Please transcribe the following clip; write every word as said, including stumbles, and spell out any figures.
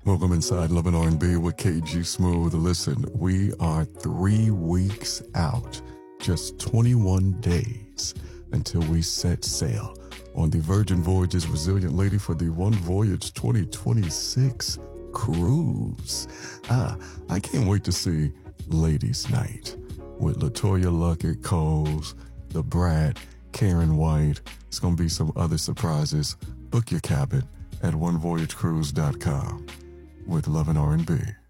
Welcome inside Love and R and B with K G Smooth. Listen, we are three weeks out, just twenty-one days until we set sail on the Virgin Voyages Resilient Lady for the One Voyage twenty twenty-six cruise. Ah, I can't wait to see Ladies Night with LaToya Luckett, Coles, the Brat, Karen White. It's going to be some other surprises. Book your cabin at one voyage cruise dot com with Love and R and B.